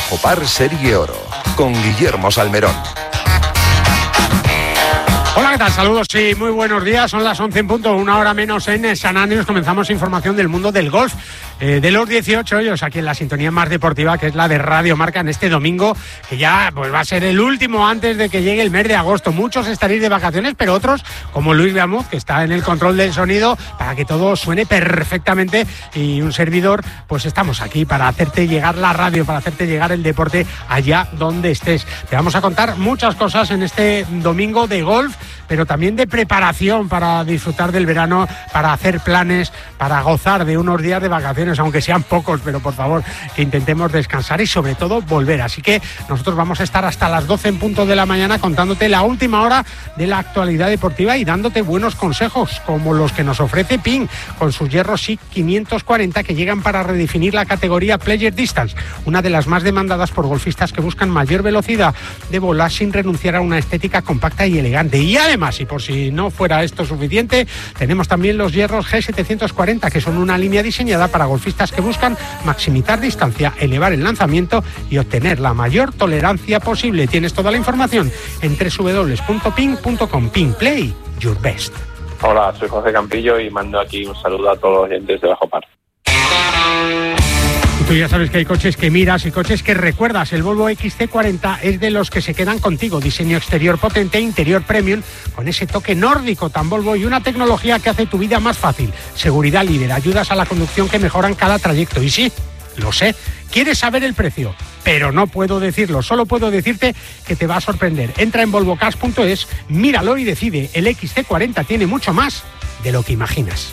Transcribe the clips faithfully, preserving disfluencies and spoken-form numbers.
Bajo Par Serie Oro, con Guillermo Salmerón. Hola, ¿qué tal? Saludos y muy buenos días. Son las once en punto, una hora menos en San Andrés. Comenzamos información del mundo del golf. Eh, de los dieciocho hoyos aquí en la sintonía más deportiva, que es la de Radio Marca, en este domingo, que ya pues va a ser el último antes de que llegue el mes de agosto. Muchos estaréis de vacaciones, pero otros, como Luis Beamuz, que está en el control del sonido, para que todo suene perfectamente, y un servidor, pues estamos aquí para hacerte llegar la radio, para hacerte llegar el deporte allá donde estés. Te vamos a contar muchas cosas en este domingo de golf, pero también de preparación para disfrutar del verano, para hacer planes, para gozar de unos días de vacaciones, aunque sean pocos, pero por favor que intentemos descansar y sobre todo volver. Así que nosotros vamos a estar hasta las doce en punto de la mañana contándote la última hora de la actualidad deportiva y dándote buenos consejos, como los que nos ofrece Ping con sus hierros S I C quinientos cuarenta, que llegan para redefinir la categoría Pleasure Distance, una de las más demandadas por golfistas que buscan mayor velocidad de bola sin renunciar a una estética compacta y elegante. Y además, y por si no fuera esto suficiente, tenemos también los hierros G setecientos cuarenta, que son una línea diseñada para golfistas que buscan maximizar distancia, elevar el lanzamiento y obtener la mayor tolerancia posible. Tienes toda la información en doble u doble u doble u punto ping punto com. Ping, play your best. Hola, soy José Campillo y mando aquí un saludo a todos los oyentes de Bajo Par. Tú ya sabes que hay coches que miras y coches que recuerdas. El Volvo X C cuarenta es de los que se quedan contigo. Diseño exterior potente, interior premium, con ese toque nórdico tan Volvo y una tecnología que hace tu vida más fácil. Seguridad líder, ayudas a la conducción que mejoran cada trayecto. Y sí, lo sé, quieres saber el precio, pero no puedo decirlo. Solo puedo decirte que te va a sorprender. Entra en volvo cars punto es, míralo y decide. El X C cuarenta tiene mucho más de lo que imaginas.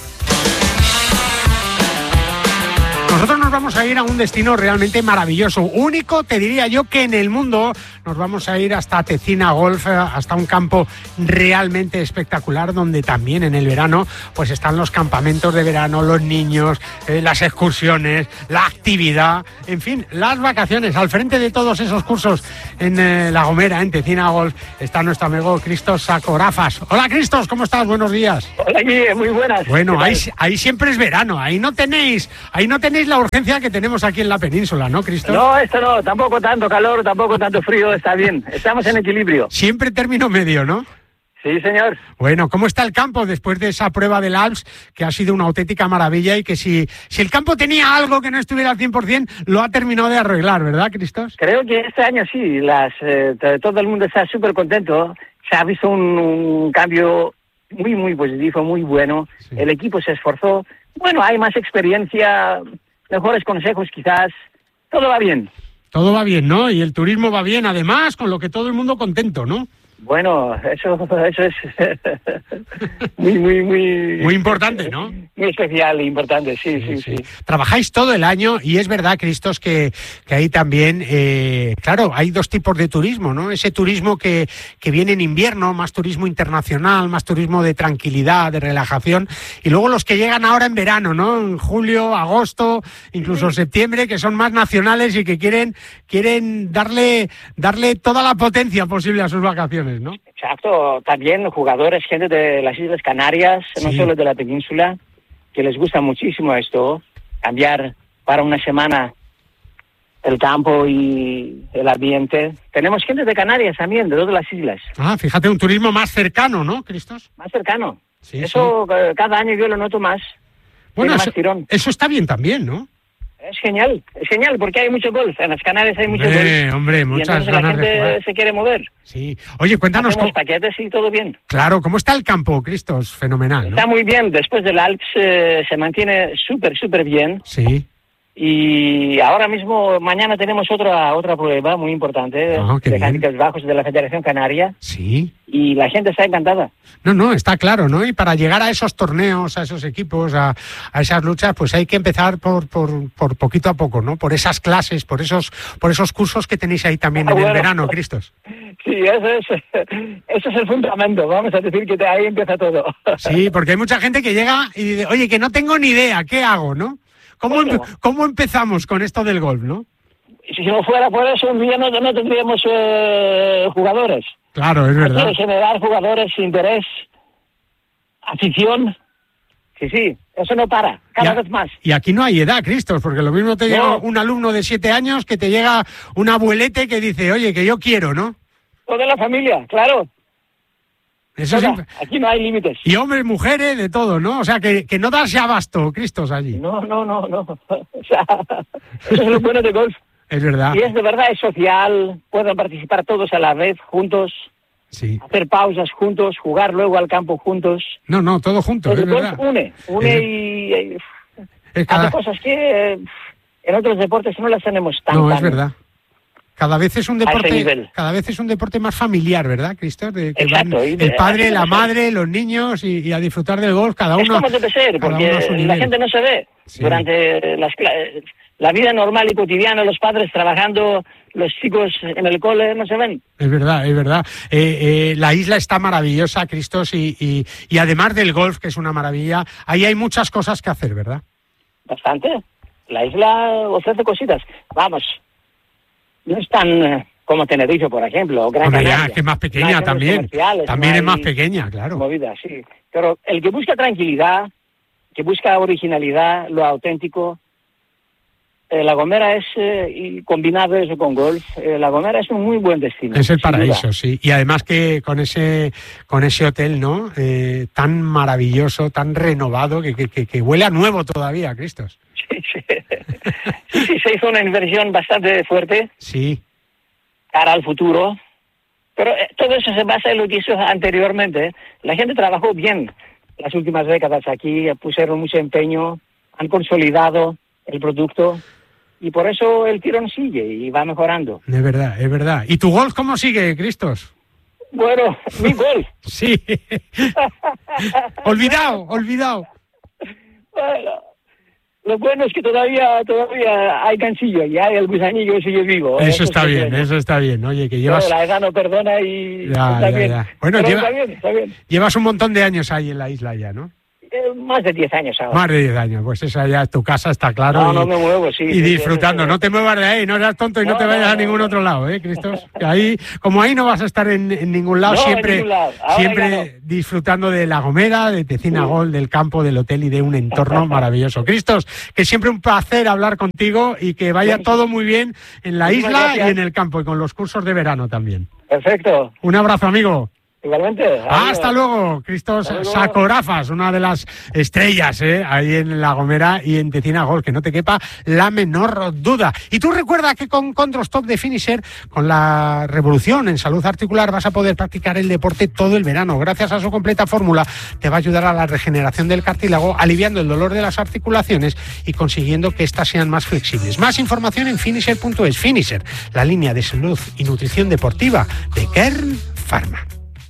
Nosotros nos vamos a ir a un destino realmente maravilloso, único, te diría yo, que en el mundo. Nos vamos a ir hasta Tecina Golf, hasta un campo realmente espectacular, donde también en el verano pues están los campamentos de verano, los niños, eh, las excursiones, la actividad, en fin, las vacaciones. Al frente de todos esos cursos en eh, La Gomera, en Tecina Golf, está nuestro amigo Cristos Sacorafas. Hola, Cristos, ¿cómo estás? Buenos días. Hola, Guille, muy buenas. Bueno, ahí, ahí siempre es verano, ahí no tenéis, ahí no tenéis la urgencia que tenemos aquí en la península, ¿no, Cristos? No, esto no, tampoco tanto calor, tampoco tanto frío, está bien, estamos en equilibrio. Siempre término medio, ¿no? Sí, señor. Bueno, ¿cómo está el campo después de esa prueba del Alps, que ha sido una auténtica maravilla y que si, si el campo tenía algo que no estuviera al cien por ciento, lo ha terminado de arreglar, ¿verdad, Cristos? Creo que este año sí, las, eh, todo el mundo está súper contento, se ha visto un, un cambio muy, muy positivo, muy bueno, sí. El equipo se esforzó, bueno, hay más experiencia, mejores consejos quizás, todo va bien. Todo va bien, ¿no? Y el turismo va bien, además, con lo que todo el mundo contento, ¿no? Bueno, eso, eso es muy, muy, muy... Muy importante, ¿no? Muy especial e importante, sí, sí, sí, sí. Trabajáis todo el año y es verdad, Cristos, que, que hay también, eh, claro, hay dos tipos de turismo, ¿no? Ese turismo que, que viene en invierno, más turismo internacional, más turismo de tranquilidad, de relajación, y luego los que llegan ahora en verano, ¿no? En julio, agosto, incluso septiembre, que son más nacionales y que quieren, quieren darle, darle toda la potencia posible a sus vacaciones, ¿no? Exacto, también jugadores, gente de las Islas Canarias, sí. No solo de la península, que les gusta muchísimo esto, cambiar para una semana el campo y el ambiente. Tenemos gente de Canarias también, de todas las islas. Ah, fíjate, un turismo más cercano, ¿no, Cristos? Más cercano. Sí, eso sí. Cada año yo lo noto más. Bueno, más eso, tirón. Eso está bien también, ¿no? Es genial, es genial, porque hay mucho golf. En las Canarias hay mucho hombre, golf. Hombre, muchas y entonces ganas la gente de jugar. Se quiere mover. Sí. Oye, cuéntanos... Hacemos cómo... paquetes y todo bien. Claro, ¿cómo está el campo, Cristos? Fenomenal, ¿no? Está muy bien. Después del Alps eh, se mantiene súper, súper bien. Sí. Y ahora mismo, mañana tenemos otra otra prueba muy importante oh, de handicap bajos de la Federación Canaria. Sí. Y la gente está encantada. No, no, está claro, ¿no? Y para llegar a esos torneos, a esos equipos, a, a esas luchas, pues hay que empezar por, por, por poquito a poco, ¿no? Por esas clases, por esos, por esos cursos que tenéis ahí también ah, en bueno. el verano, Cristos. Sí, eso es, eso es el fundamento, vamos a decir que ahí empieza todo. Sí, porque hay mucha gente que llega y dice, oye, que no tengo ni idea, ¿qué hago, no? ¿Cómo, bueno. ¿Cómo empezamos con esto del golf, no? Si no fuera por eso, un día no, no tendríamos eh, jugadores. Claro, es verdad. Hay que generar jugadores, interés, afición, sí, sí, eso no para, cada vez más. Y aquí no hay edad, Cristos, porque lo mismo te llega no. un alumno de siete años que te llega un abuelete que dice, oye, que yo quiero, ¿no? Toda la familia, claro. Eso Toda. siempre... Aquí no hay límites. Y hombres, mujeres, de todo, ¿no? O sea, que, que no darse abasto, Cristos, allí. No, no, no, no. O sea, eso es lo bueno de golf. Es verdad. Y es de verdad, es social, pueden participar todos a la vez, juntos, sí. hacer pausas juntos, jugar luego al campo juntos. No, no, todo juntos, El es golf verdad. une, une es... y, y es cada... hace cosas que eh, en otros deportes no las tenemos tan No, tan, es verdad. Cada vez es un a ese deporte, nivel. cada vez es un deporte más familiar, ¿verdad, Cristos? De que van Exacto, y de- el padre, así la debe madre, los niños y, y a disfrutar del golf, cada Es uno. como debe ser, cada porque uno a su la nivel. gente no se ve. Sí. Durante las cla- la vida normal y cotidiana, los padres trabajando, los chicos en el cole no se ven. Es verdad, es verdad. Eh, eh, la isla está maravillosa, Cristos, y, y, y además del golf, que es una maravilla, ahí hay muchas cosas que hacer, ¿verdad? Bastante. La isla ofrece cositas. Vamos, no es tan eh, como Tenerife, por ejemplo, o Gran Hombre, ya, Canaria. es que es más No pequeña hay centros también. comerciales, También no es más hay pequeña, claro. movidas, sí. Pero el que busca tranquilidad, que busca originalidad, lo auténtico, eh, La Gomera es, eh, y combinado eso con golf, eh, La Gomera es un muy buen destino. Es el sin duda. paraíso, sí. Y además que con ese con ese hotel, ¿no? Eh, tan maravilloso, tan renovado, que, que, que, que huele a nuevo todavía, Cristos. Sí, sí. Sí, sí, se hizo una inversión bastante fuerte Sí. cara al futuro, pero eh, todo eso se basa en lo que hizo anteriormente. La gente trabajó bien las últimas décadas aquí, pusieron mucho empeño, han consolidado el producto y por eso el tirón sigue y va mejorando. Es verdad, es verdad. ¿Y tu golf cómo sigue, Cristos? Bueno, mi golf. Sí. olvidado, olvidado. Bueno, lo bueno es que todavía todavía hay ganchillo y hay el gusanillo que sigue vivo. Eso está es bien, bueno. eso está bien. Oye, que Pero llevas, la edad no perdona y Ya, está ya, bien. ya. Bueno, Pero lleva- está bien, está bien. llevas un montón de años ahí en la isla ya, ¿no? Eh, más de diez años ahora. Más de diez años. Pues esa ya es tu casa, está claro. No, y, no me muevo, sí. y sí, disfrutando. sí, sí. No te muevas de ahí, no seas tonto y no, No, te vayas no, a no, ningún no. otro lado, ¿eh, Cristos? Que ahí, como ahí no vas a estar en, en ningún lado, No, en siempre, ningún lado. Ahora siempre ya no. disfrutando de La Gomera, de Tecina Sí. Golf, del campo, del hotel y de un entorno maravilloso. Cristos, que siempre un placer hablar contigo y que vaya Bueno, todo muy bien en la muchísimas isla gracias. y en el campo y con los cursos de verano también. Perfecto. Un abrazo, amigo. Igualmente. Hasta luego, Cristos Hasta luego. Sacorafas, una de las estrellas ¿eh? ahí en La Gomera y en Tecina Golf, que no te quepa la menor duda. Y tú recuerda que con Control Stop de Finisher, con la revolución en salud articular, vas a poder practicar el deporte todo el verano. Gracias a su completa fórmula, te va a ayudar a la regeneración del cartílago, aliviando el dolor de las articulaciones y consiguiendo que éstas sean más flexibles. Más información en finisher punto es. Finisher, la línea de salud y nutrición deportiva de Kern Pharma.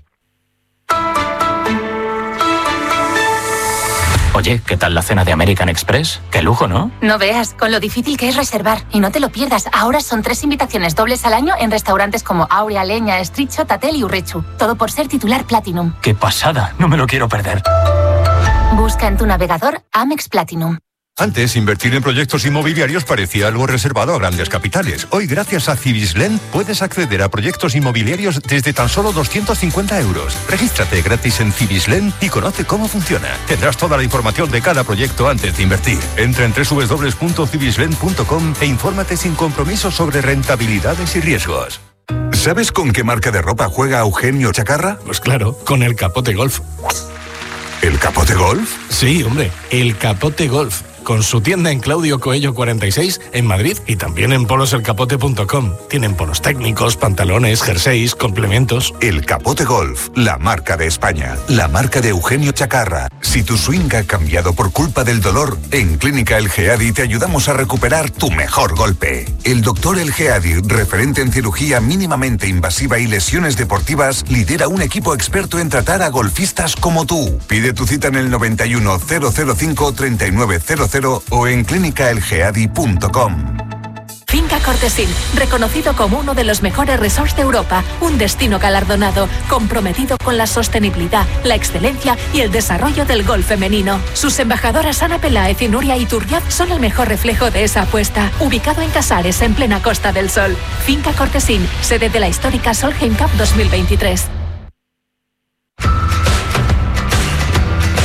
Oye, ¿qué tal la cena de American Express? ¡Qué lujo!, ¿no? No veas, con lo difícil que es reservar. Y no te lo pierdas, ahora son tres invitaciones dobles al año en restaurantes como Aurea, Leña, Estricho, Tatel y Urrechu. Todo por ser titular Platinum. ¡Qué pasada! No me lo quiero perder. Busca en tu navegador Amex Platinum. Antes, invertir en proyectos inmobiliarios parecía algo reservado a grandes capitales. Hoy, gracias a Cibislen, puedes acceder a proyectos inmobiliarios desde tan solo doscientos cincuenta euros. Regístrate gratis en Cibislen y conoce cómo funciona. Tendrás toda la información de cada proyecto antes de invertir. Entra en doble u doble u doble u punto cibislen punto com e infórmate sin compromiso sobre rentabilidades y riesgos. ¿Sabes con qué marca de ropa juega Eugenio Chacarra? Pues claro, con el Capote Golf. ¿El Capote Golf? Sí, hombre, el Capote Golf. Con su tienda en Claudio Coello cuarenta y seis en Madrid y también en polos el capote punto com. Tienen polos técnicos, pantalones, jerseys, complementos. El Capote Golf, la marca de España, la marca de Eugenio Chacarra. Si tu swing ha cambiado por culpa del dolor, en Clínica El Geadi te ayudamos a recuperar tu mejor golpe. El doctor El Geadi, referente en cirugía mínimamente invasiva y lesiones deportivas, lidera un equipo experto en tratar a golfistas como tú. Pide tu cita en el noventa y uno, cero cero cinco, treinta y nueve cero cero o en clínica el geadi punto com. Finca Cortesín, reconocido como uno de los mejores resorts de Europa, un destino galardonado, comprometido con la sostenibilidad, la excelencia y el desarrollo del golf femenino. Sus embajadoras Ana Peláez y Nuria Iturriaz son el mejor reflejo de esa apuesta. Ubicado en Casares, en plena Costa del Sol. Finca Cortesín, sede de la histórica Solheim Cup dos mil veintitrés.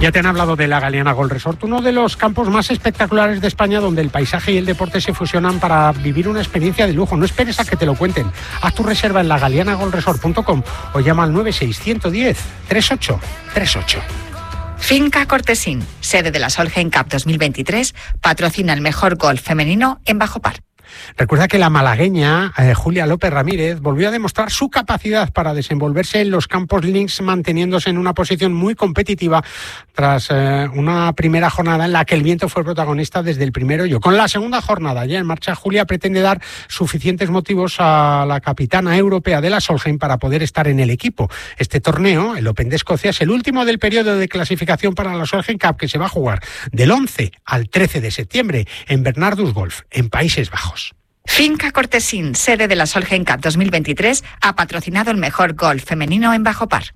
Ya te han hablado de la Galeana Golf Resort, uno de los campos más espectaculares de España, donde el paisaje y el deporte se fusionan para vivir una experiencia de lujo. No esperes a que te lo cuenten. Haz tu reserva en la galeana golf resort punto com o llama al nueve seis uno uno cero tres ocho tres ocho. Finca Cortesín, sede de la Solheim Cup dos mil veintitrés, patrocina el mejor golf femenino en Bajo Par. Recuerda que la malagueña eh, Julia López Ramírez volvió a demostrar su capacidad para desenvolverse en los campos links, manteniéndose en una posición muy competitiva tras eh, una primera jornada en la que el viento fue protagonista desde el primer hoyo. Con la segunda jornada ya en marcha, Julia pretende dar suficientes motivos a la capitana europea de la Solheim para poder estar en el equipo. Este torneo, el Open de Escocia, es el último del periodo de clasificación para la Solheim Cup, que se va a jugar del once al trece de septiembre en Bernardus Golf, en Países Bajos. Finca Cortesín, sede de la Solheim Cup dos mil veintitrés, ha patrocinado el mejor golf femenino en Bajo Par.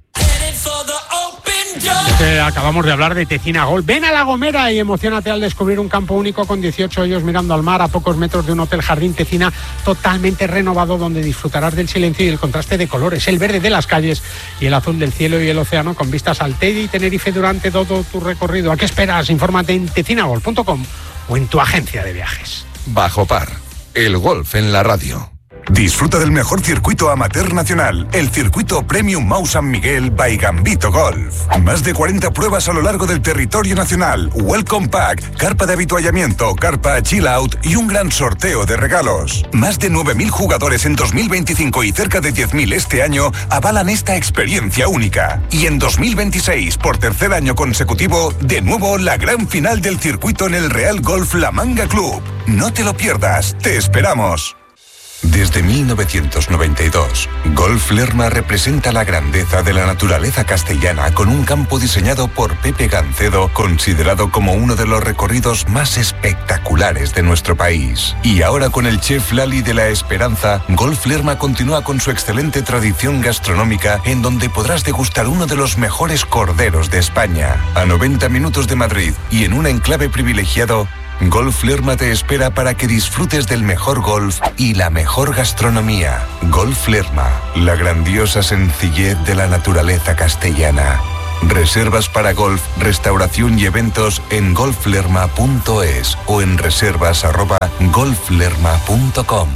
Eh, acabamos de hablar de Tecina Golf. Ven a La Gomera y emociónate al descubrir un campo único con dieciocho hoyos mirando al mar a pocos metros de un hotel jardín Tecina totalmente renovado, donde disfrutarás del silencio y el contraste de colores, el verde de las calles y el azul del cielo y el océano, con vistas al Teide y Tenerife durante todo tu recorrido. ¿A qué esperas? Infórmate en tecina golf punto com o en tu agencia de viajes. Bajo Par, el golf en la radio. Disfruta del mejor circuito amateur nacional, el circuito Premium Mau San Miguel by Gambito Golf. Más de cuarenta pruebas a lo largo del territorio nacional, Welcome Pack, carpa de habituallamiento, carpa Chill Out y un gran sorteo de regalos. Más de nueve mil jugadores en dos mil veinticinco y cerca de diez mil este año avalan esta experiencia única. Y en dos mil veintiséis, por tercer año consecutivo, de nuevo la gran final del circuito en el Real Golf La Manga Club. No te lo pierdas, te esperamos. Desde mil novecientos noventa y dos, Golf Lerma representa la grandeza de la naturaleza castellana con un campo diseñado por Pepe Gancedo, considerado como uno de los recorridos más espectaculares de nuestro país. Y ahora con el chef Lali de la Esperanza, Golf Lerma continúa con su excelente tradición gastronómica, en donde podrás degustar uno de los mejores corderos de España. A noventa minutos de Madrid y en un enclave privilegiado, Golf Lerma te espera para que disfrutes del mejor golf y la mejor gastronomía. Golf Lerma, la grandiosa sencillez de la naturaleza castellana. Reservas para golf, restauración y eventos en golf lerma punto es o en reservas arroba golf lerma punto com.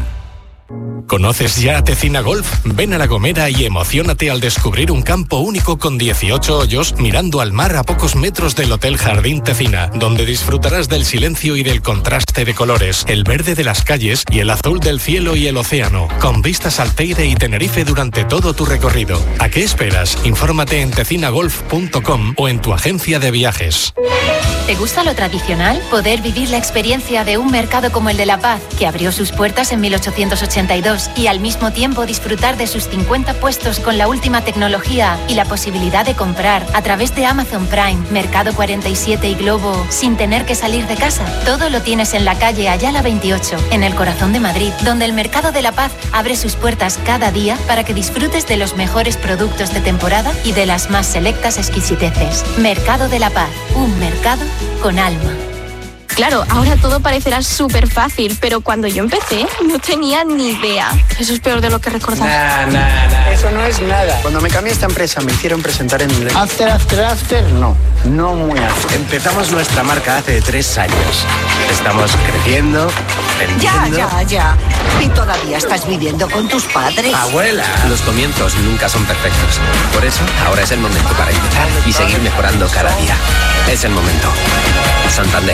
¿Conoces ya Tecina Golf? Ven a La Gomera y emociónate al descubrir un campo único con dieciocho hoyos mirando al mar a pocos metros del Hotel Jardín Tecina, donde disfrutarás del silencio y del contraste de colores, el verde de las calles y el azul del cielo y el océano, con vistas al Teide y Tenerife durante todo tu recorrido. ¿A qué esperas? Infórmate en tecina golf punto com o en tu agencia de viajes. ¿Te gusta lo tradicional? Poder vivir la experiencia de un mercado como el de La Paz, que abrió sus puertas en mil ochocientos ochenta y dos, y al mismo tiempo disfrutar de sus cincuenta puestos con la última tecnología y la posibilidad de comprar a través de Amazon Prime, Mercado cuarenta y siete y Globo sin tener que salir de casa. Todo lo tienes en la calle Ayala veintiocho, en el corazón de Madrid, donde el Mercado de La Paz abre sus puertas cada día para que disfrutes de los mejores productos de temporada y de las más selectas exquisiteces. Mercado de La Paz, un mercado con alma. Claro, ahora todo parecerá súper fácil, pero cuando yo empecé no tenía ni idea. Eso es peor de lo que recordaba. Nah, nah, nah. Eso no es nada. Cuando me cambié a esta empresa me hicieron presentar en inglés. After, after, after, no. No muy after. Empezamos nuestra marca hace tres años. Estamos creciendo, vendiendo... Ya, ya, ya. ¿Y todavía estás viviendo con tus padres? ¡Abuela! Los comienzos nunca son perfectos. Por eso, ahora es el momento para empezar y seguir mejorando cada día. Es el momento. Santander.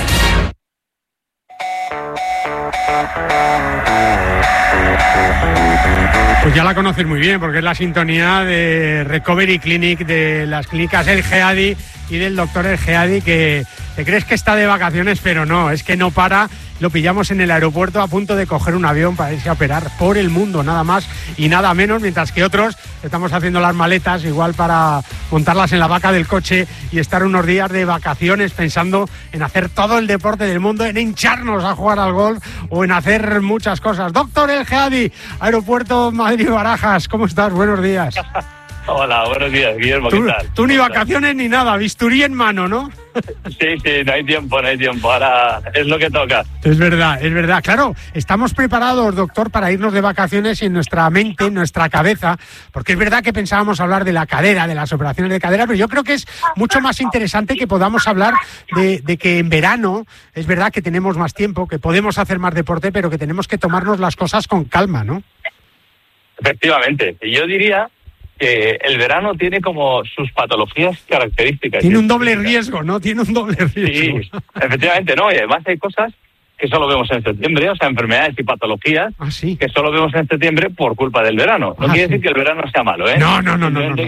Pues ya la conoces muy bien, porque es la sintonía de Recovery Clinic, de las clínicas El Geadi y del doctor El Geadi, que te crees que está de vacaciones, pero no, es que no para. Lo pillamos en el aeropuerto a punto de coger un avión para irse a operar por el mundo, nada más y nada menos, mientras que otros estamos haciendo las maletas igual para montarlas en la vaca del coche y estar unos días de vacaciones pensando en hacer todo el deporte del mundo, en hincharnos a jugar al golf o en hacer muchas cosas. Doctor El Geadi, aeropuerto Madrid-Barajas, ¿cómo estás? Buenos días. Hola, buenos días, Guillermo, ¿qué Tú, tal? tú ni vacaciones ni nada, bisturí en mano, ¿no? Sí, sí, no hay tiempo, no hay tiempo. Ahora es lo que toca. Es verdad, es verdad. Claro, estamos preparados, doctor, para irnos de vacaciones en nuestra mente, en nuestra cabeza, porque es verdad que pensábamos hablar de la cadera, de las operaciones de cadera, pero yo creo que es mucho más interesante que podamos hablar de, de que en verano es verdad que tenemos más tiempo, que podemos hacer más deporte, pero que tenemos que tomarnos las cosas con calma, ¿no? Efectivamente. Y yo diría que el verano tiene como sus patologías características. Tiene un doble riesgo, ¿no? Tiene un doble riesgo. Sí, efectivamente, ¿no? Y además hay cosas que solo vemos en septiembre, o sea, enfermedades y patologías ¿Ah, sí? que solo vemos en septiembre por culpa del verano. No Ah, quiere sí. decir que el verano sea malo, ¿eh? No, no, no, no, Simplemente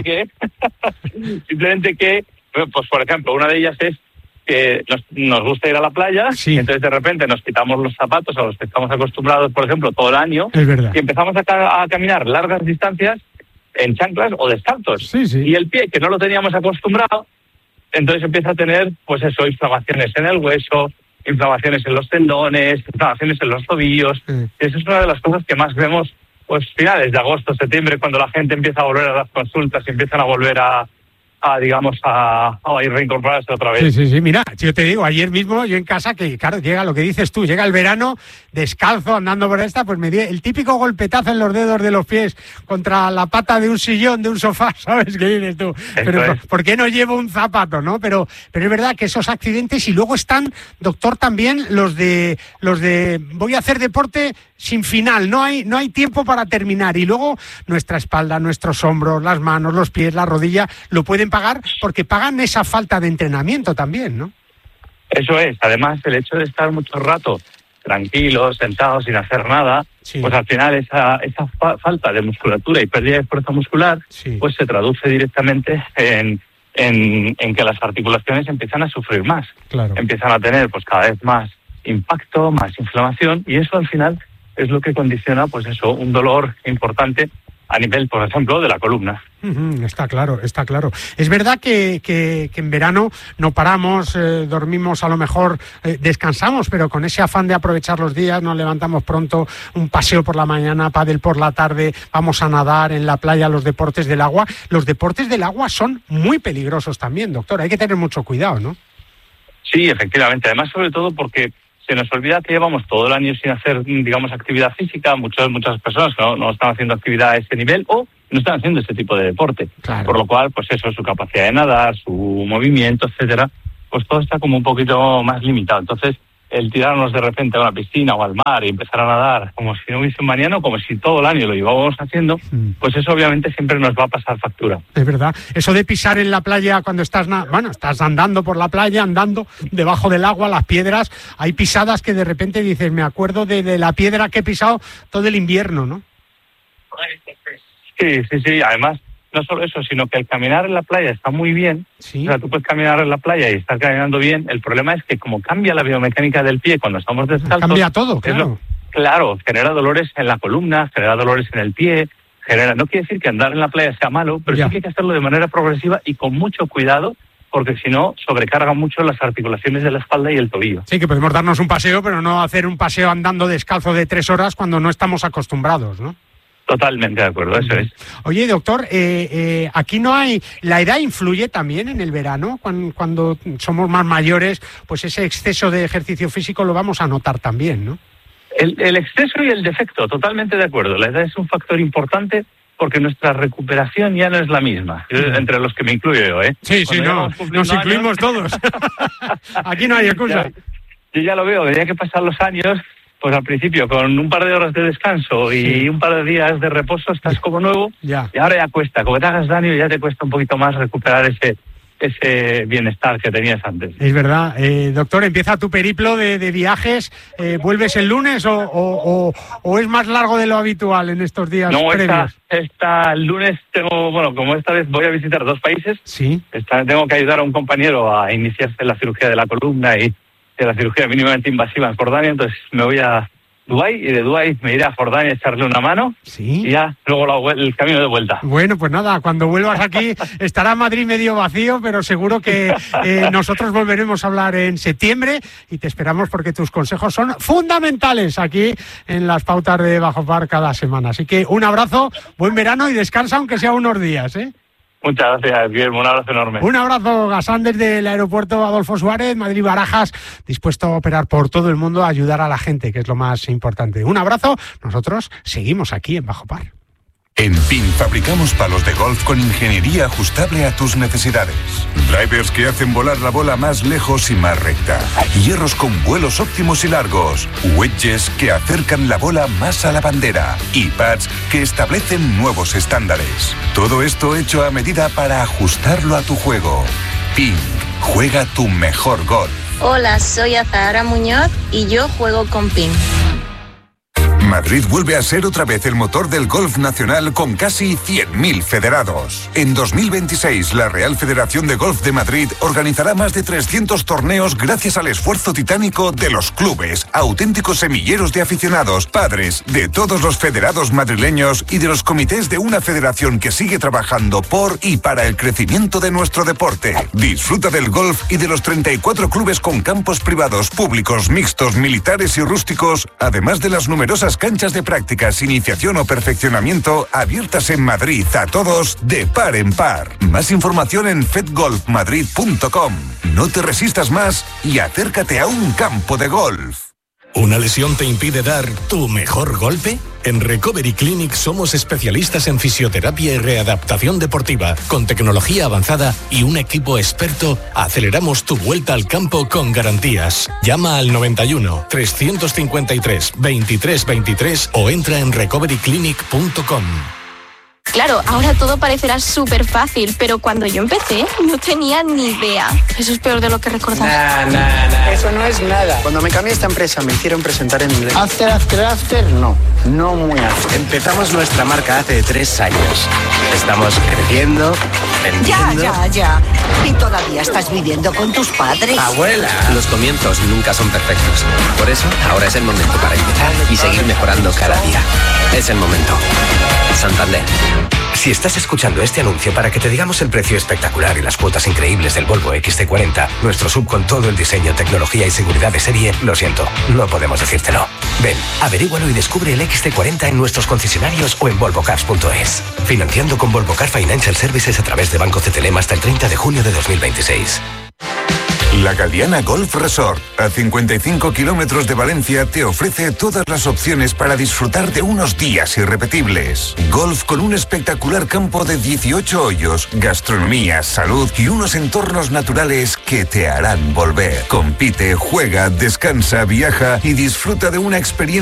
no, no. que, simplemente que, pues por ejemplo, una de ellas es que nos, nos gusta ir a la playa, Sí. y entonces de repente nos quitamos los zapatos a los que estamos acostumbrados, por ejemplo, todo el año, Es verdad. y empezamos a, ca- a caminar largas distancias en chanclas o descalzos. Sí, sí. Y el pie, que no lo teníamos acostumbrado, entonces empieza a tener, pues eso, inflamaciones en el hueso, inflamaciones en los tendones, inflamaciones en los tobillos. Sí. Y eso es una de las cosas que más vemos, pues finales de agosto, septiembre, cuando la gente empieza a volver a las consultas y empiezan a volver a, a digamos, a, a reincorporarse otra vez. Sí, sí, sí. Mira, yo te digo, ayer mismo yo en casa, que claro, llega lo que dices tú, llega el verano, descalzo, andando por esta, pues me di el típico golpetazo en los dedos de los pies contra la pata de un sillón, de un sofá, ¿sabes qué dices tú? Pero es. ¿por qué no llevo un zapato, no? Pero, pero es verdad que esos accidentes, y luego están, doctor, también los de los de voy a hacer deporte sin final, no hay, no hay tiempo para terminar, y luego nuestra espalda, nuestros hombros, las manos, los pies, la rodilla, lo pueden pagar porque pagan esa falta de entrenamiento también, ¿no? Eso es. Además, el hecho de estar mucho rato tranquilos, sentados, sin hacer nada, Sí. pues al final esa, esa fa- falta de musculatura y pérdida de fuerza muscular, Sí. pues se traduce directamente en, en, en que las articulaciones empiezan a sufrir más. Claro. Empiezan a tener pues cada vez más impacto, más inflamación, y eso al final es lo que condiciona, pues eso, un dolor importante a nivel, por ejemplo, de la columna. Ujú, está claro, está claro. Es verdad que, que, que en verano no paramos, eh, dormimos, a lo mejor eh, descansamos, pero con ese afán de aprovechar los días, nos levantamos pronto, un paseo por la mañana, pádel por la tarde, vamos a nadar en la playa, los deportes del agua. Los deportes del agua son muy peligrosos también, doctor. Hay que tener mucho cuidado, ¿no? Sí, efectivamente. Además, sobre todo porque se nos olvida que llevamos todo el año sin hacer, digamos, actividad física. Muchas muchas personas no, no están haciendo actividad a ese nivel o no están haciendo ese tipo de deporte. Claro. Por lo cual, pues eso, su capacidad de nadar, su movimiento, etcétera, pues todo está como un poquito más limitado. Entonces, el tirarnos de repente a una piscina o al mar y empezar a nadar como si no hubiese un mañana, como si todo el año lo llevábamos haciendo, Mm. pues eso obviamente siempre nos va a pasar factura. Es verdad. Eso de pisar en la playa cuando estás, na- bueno, estás andando por la playa, andando debajo del agua, las piedras, hay pisadas que de repente dices, me acuerdo de, de la piedra que he pisado todo el invierno, ¿no? Sí, sí, sí. Además, no solo eso, sino que el caminar en la playa está muy bien. Sí. O sea, tú puedes caminar en la playa y estar caminando bien. El problema es que como cambia la biomecánica del pie cuando estamos descalzos... Cambia todo, es claro. lo- claro, genera dolores en la columna, genera dolores en el pie, genera... No quiere decir que andar en la playa sea malo, pero Ya. sí que hay que hacerlo de manera progresiva y con mucho cuidado, porque si no, sobrecarga mucho las articulaciones de la espalda y el tobillo. Sí, que podemos darnos un paseo, pero no hacer un paseo andando descalzo de tres horas cuando no estamos acostumbrados, ¿no? Totalmente de acuerdo, eso es. Oye, doctor, eh, eh, aquí no hay... ¿La edad influye también en el verano? Cuando, cuando somos más mayores, pues ese exceso de ejercicio físico lo vamos a notar también, ¿no? El, el exceso y el defecto, totalmente de acuerdo. La edad es un factor importante porque nuestra recuperación ya no es la misma, yo, entre los que me incluyo yo, ¿eh? Sí, sí, Cuando no, vamos cumpliendo nos incluimos todos. Aquí no hay excusa. Ya, yo ya lo veo, que ya que pasan los años, pues al principio con un par de horas de descanso y Sí. un par de días de reposo estás como nuevo, Ya. y ahora ya cuesta, como te hagas daño ya te cuesta un poquito más recuperar ese ese bienestar que tenías antes. Es verdad. Eh, doctor, ¿empieza tu periplo de, de viajes? Eh, ¿Vuelves el lunes o, o, o, o es más largo de lo habitual en estos días No, esta, previos? esta el lunes tengo, bueno, como esta vez voy a visitar dos países, Sí. esta, tengo que ayudar a un compañero a iniciarse en la cirugía de la columna y de la cirugía mínimamente invasiva en Jordania, entonces me voy a Dubái y de Dubái me iré a Jordania a echarle una mano Sí. y ya luego la vuel- el camino de vuelta. Bueno, pues nada, cuando vuelvas aquí estará Madrid medio vacío, pero seguro que eh, nosotros volveremos a hablar en septiembre y te esperamos porque tus consejos son fundamentales aquí en las pautas de Bajo Par cada semana. Así que un abrazo, buen verano y descansa aunque sea unos días, ¿eh? Muchas gracias, Guillermo. Un abrazo enorme. Un abrazo, Gasán, desde el aeropuerto Adolfo Suárez, Madrid-Barajas, dispuesto a operar por todo el mundo, a ayudar a la gente, que es lo más importante. Un abrazo. Nosotros seguimos aquí en Bajo Par. En P I N fabricamos palos de golf con ingeniería ajustable a tus necesidades. Drivers que hacen volar la bola más lejos y más recta. Hierros con vuelos óptimos y largos. Wedges que acercan la bola más a la bandera. Y pads que establecen nuevos estándares. Todo esto hecho a medida para ajustarlo a tu juego. P I N, juega tu mejor golf. Hola, soy Azahara Muñoz y yo juego con P I N. Madrid vuelve a ser otra vez el motor del golf nacional con casi cien mil federados. En dos mil veintiséis, la Real Federación de Golf de Madrid organizará más de trescientos torneos gracias al esfuerzo titánico de los clubes, auténticos semilleros de aficionados, padres, de todos los federados madrileños y de los comités de una federación que sigue trabajando por y para el crecimiento de nuestro deporte. Disfruta del golf y de los treinta y cuatro clubes con campos privados, públicos, mixtos, militares y rústicos, además de las numerosas canchas de prácticas, iniciación o perfeccionamiento abiertas en Madrid a todos de par en par. Más información en fed golf madrid punto com. No te resistas más y acércate a un campo de golf. ¿Una lesión te impide dar tu mejor golpe? En Recovery Clinic somos especialistas en fisioterapia y readaptación deportiva. Con tecnología avanzada y un equipo experto, aceleramos tu vuelta al campo con garantías. Llama al noventa y uno, trescientos cincuenta y tres, veintitrés veintitrés o entra en recovery clinic punto com. Claro, ahora todo parecerá súper fácil, pero cuando yo empecé no tenía ni idea. Eso es peor de lo que recordaba. Nah, nah, nah. Eso no es nada. Cuando me cambié a esta empresa me hicieron presentar en inglés. After, after, after, no. No muy after. Empezamos nuestra marca hace tres años. Estamos creciendo, vendiendo... Ya, ya, ya. ¿Y todavía estás viviendo con tus padres? ¡Abuela! Los comienzos nunca son perfectos. Por eso, ahora es el momento para empezar y seguir mejorando cada día. Es el momento. Santander. Si estás escuchando este anuncio para que te digamos el precio espectacular y las cuotas increíbles del Volvo equis ce cuarenta, nuestro sub con todo el diseño, tecnología y seguridad de serie, lo siento, no podemos decírtelo. Ven, averígualo y descubre el equis ce cuarenta en nuestros concesionarios o en volvo cars punto es. Financiando con Volvo Car Financial Services a través de Banco C T L M hasta el treinta de junio de dos mil veintiséis. La Galiana Golf Resort, a cincuenta y cinco kilómetros de Valencia, te ofrece todas las opciones para disfrutar de unos días irrepetibles. Golf con un espectacular campo de dieciocho hoyos, gastronomía, salud y unos entornos naturales que te harán volver. Compite, juega, descansa, viaja y disfruta de una experiencia